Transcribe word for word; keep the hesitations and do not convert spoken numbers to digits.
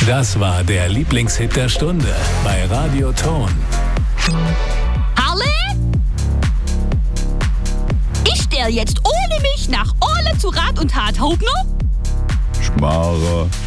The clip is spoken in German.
Das war der Lieblingshit der Stunde bei Radio Ton. Harle? Ich stell jetzt ohne mich nach Ole zu Rat und Tat, Hobner? Schmarre.